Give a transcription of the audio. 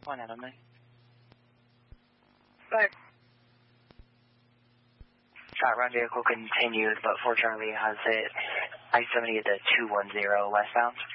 1 out of 9. Bye. Shot run vehicle continues, but for Charlie has it I-70 at the 210 westbound.